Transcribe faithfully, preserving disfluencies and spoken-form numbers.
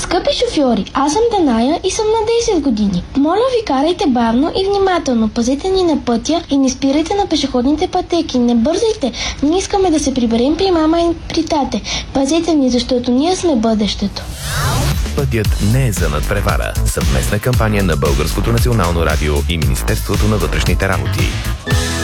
Скъпи шофьори, аз съм Даная и съм на десет години. Моля ви, карайте бавно и внимателно, пазете ни на пътя и не спирайте на пешеходните пътеки. Не бързайте, ние искаме да се приберем при мама и при тате. Пазете ни, защото ние сме бъдещето. Пътят не е за надпревара. Съвместна кампания на Българското национално радио и Министерството на вътрешните работи.